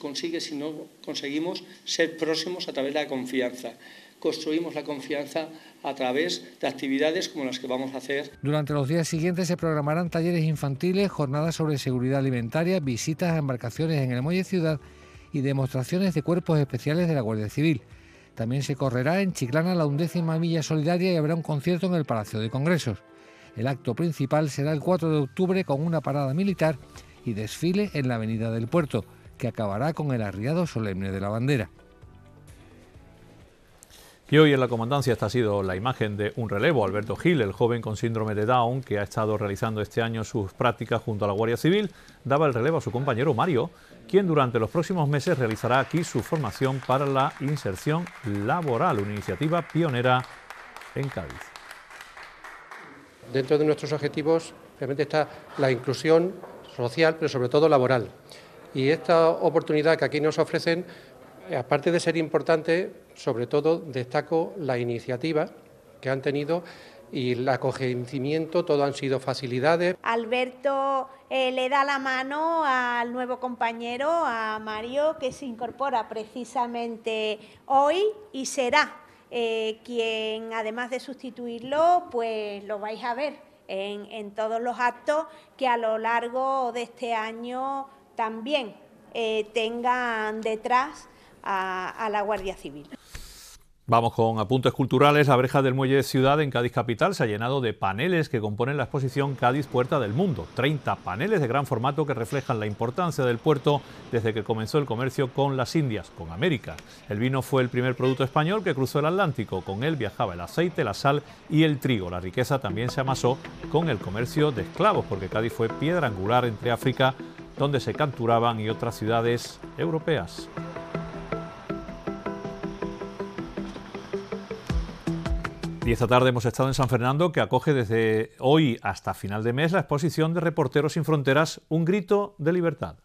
consigue si no conseguimos ser próximos a través de la confianza. Construimos la confianza a través de actividades como las que vamos a hacer. Durante los días siguientes se programarán talleres infantiles, jornadas sobre seguridad alimentaria, visitas a embarcaciones en el Muelle Ciudad y demostraciones de cuerpos especiales de la Guardia Civil. También se correrá en Chiclana la 11ª milla solidaria y habrá un concierto en el Palacio de Congresos. El acto principal será el 4 de octubre con una parada militar y desfile en la Avenida del Puerto, que acabará con el arriado solemne de la bandera. Y hoy en la comandancia esta ha sido la imagen de un relevo. Alberto Gil, el joven con síndrome de Down, que ha estado realizando este año sus prácticas junto a la Guardia Civil, daba el relevo a su compañero Mario, quien durante los próximos meses realizará aquí su formación para la inserción laboral, una iniciativa pionera en Cádiz. Dentro de nuestros objetivos realmente está la inclusión social, pero sobre todo laboral. Y esta oportunidad que aquí nos ofrecen, aparte de ser importante, sobre todo destaco la iniciativa que han tenido y el acogimiento, todo han sido facilidades. Alberto le da la mano al nuevo compañero, a Mario, que se incorpora precisamente hoy y será quien, además de sustituirlo, pues lo vais a ver en todos los actos que a lo largo de este año también tengan detrás a la Guardia Civil. Vamos con apuntes culturales. La verja del Muelle Ciudad en Cádiz capital se ha llenado de paneles que componen la exposición Cádiz Puerta del Mundo. 30 paneles de gran formato que reflejan la importancia del puerto desde que comenzó el comercio con las Indias, con América. El vino fue el primer producto español que cruzó el Atlántico. Con él viajaba el aceite, la sal y el trigo. La riqueza también se amasó con el comercio de esclavos, porque Cádiz fue piedra angular entre África, donde se capturaban, y otras ciudades europeas. Y esta tarde hemos estado en San Fernando, que acoge desde hoy hasta final de mes la exposición de Reporteros Sin Fronteras, un grito de libertad.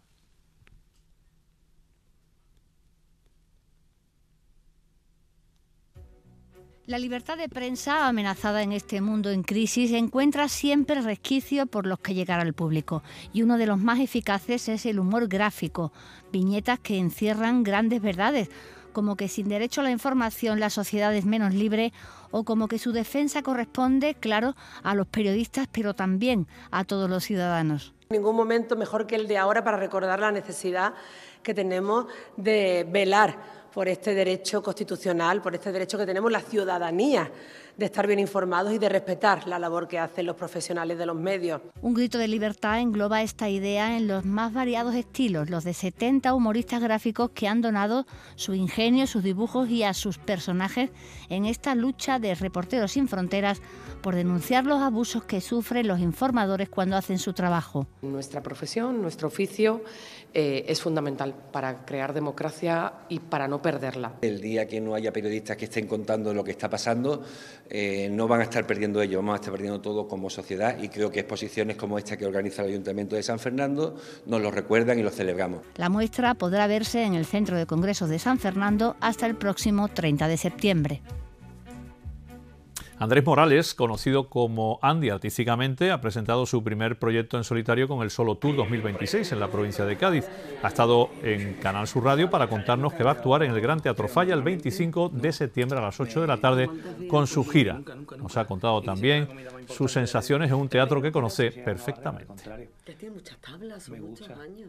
La libertad de prensa, amenazada en este mundo en crisis, encuentra siempre resquicios por los que llegar al público. Y uno de los más eficaces es el humor gráfico, viñetas que encierran grandes verdades, como que sin derecho a la información la sociedad es menos libre, o como que su defensa corresponde, claro, a los periodistas, pero también a todos los ciudadanos. Ningún momento mejor que el de ahora para recordar la necesidad que tenemos de velar por este derecho constitucional, por este derecho que tenemos la ciudadanía de estar bien informados y de respetar la labor que hacen los profesionales de los medios. Un grito de libertad engloba esta idea en los más variados estilos, los de 70 humoristas gráficos que han donado su ingenio, sus dibujos y a sus personajes en esta lucha de Reporteros Sin Fronteras por denunciar los abusos que sufren los informadores cuando hacen su trabajo. Nuestra profesión, nuestro oficio es fundamental para crear democracia y para no perderla. El día que no haya periodistas que estén contando lo que está pasando, no van a estar perdiendo ellos, vamos a estar perdiendo todo como sociedad, y creo que exposiciones como esta que organiza el Ayuntamiento de San Fernando nos lo recuerdan y lo celebramos. La muestra podrá verse en el Centro de Congresos de San Fernando hasta el próximo 30 de septiembre. Andrés Morales, conocido como Andy artísticamente, ha presentado su primer proyecto en solitario con el Solo Tour 2026 en la provincia de Cádiz. Ha estado en Canal Sur Radio para contarnos que va a actuar en el Gran Teatro Falla el 25 de septiembre a las 8 de la tarde con su gira. Nos ha contado también sus sensaciones en un teatro que conoce perfectamente. Tiene muchas tablas, son muchos años.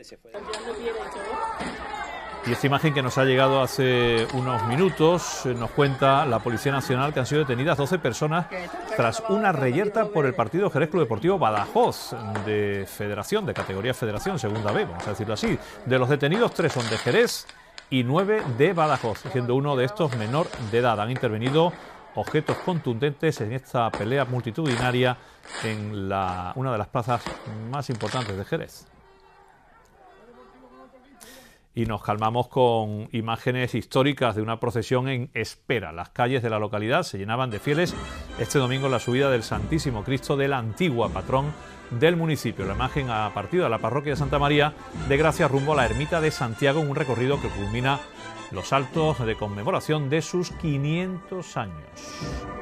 Y esta imagen que nos ha llegado hace unos minutos nos cuenta la Policía Nacional que han sido detenidas 12 personas tras una reyerta por el partido Jerez Club Deportivo Badajoz de Federación, de categoría Federación, segunda B, vamos a decirlo así. De los detenidos, 3 son de Jerez y 9 de Badajoz, siendo uno de estos menor de edad. Han intervenido objetos contundentes en esta pelea multitudinaria en una de las plazas más importantes de Jerez. Y nos calmamos con imágenes históricas de una procesión en Espera. Las calles de la localidad se llenaban de fieles este domingo en la subida del Santísimo Cristo de la Antigua, patrón del municipio. La imagen ha partido de la parroquia de Santa María de Gracia rumbo a la ermita de Santiago, en un recorrido que culmina los actos de conmemoración de sus 500 años.